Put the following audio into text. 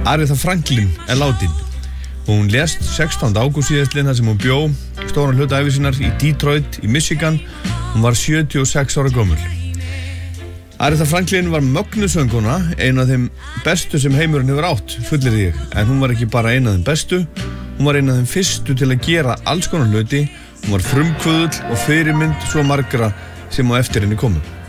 Aretha Franklin látin. Hún lést 16. ágúst síðastliðinn þar sem hún bjó stóran hluta ævi sinnar í Detroit í Michigan. Hún var 76 ára gömul. Aretha Franklin var mögnusöngkona, ein af þeim bestu sem heimurinn hefur átt, fullyrði ég. En hún var ekki bara ein af þeim bestu, hún var ein af þeim fyrstu til að gera alls konar hluti. Hún var frumkvöðull og fyrirmynd svo margra sem á eftir henni komu.